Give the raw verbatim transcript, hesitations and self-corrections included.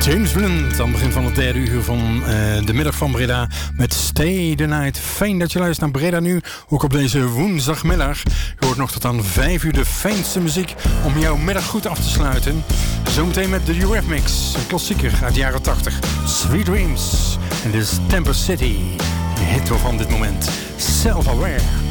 James Blunt aan het begin van het derde uur van uh, de middag van Breda met Stay the Night. Fijn dat je luistert naar Breda Nu, ook op deze woensdagmiddag. Je hoort nog tot aan vijf uur de fijnste muziek om jouw middag goed af te sluiten. Zometeen met de Eurythmics, een klassieker uit de jaren tachtig. Sweet Dreams. En dit is Temper City, de hit van dit moment. Self-Aware.